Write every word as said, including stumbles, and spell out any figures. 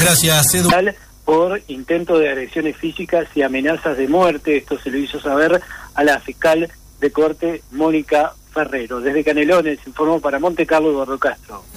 Gracias, Edu. Por intento de agresiones físicas y amenazas de muerte. Esto se lo hizo saber a la fiscal de corte Mónica Ferrero. Desde Canelones informó para Monte Carlo Eduardo Castro.